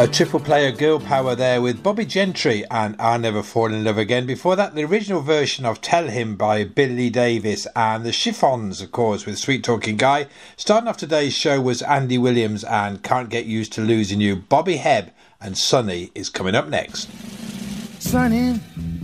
A triple player girl power there with Bobby Gentry and I'll Never Fall in Love Again. Before that, the original version of Tell Him by Billy Davis and the Chiffons, of course, with Sweet Talking Guy. Starting off today's show was Andy Williams and Can't Get Used to Losing You. Bobby Hebb and Sonny is coming up next. Sonny,